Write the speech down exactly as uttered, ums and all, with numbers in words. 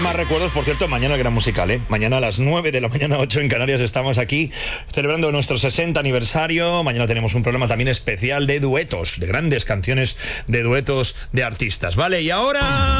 más recuerdos. Por cierto, mañana el gran musical, ¿eh? Mañana a las nueve de la mañana, ocho en Canarias, estamos aquí celebrando nuestro sesenta aniversario. Mañana tenemos un programa también especial de duetos, de grandes canciones de duetos de artistas. Vale, y ahora...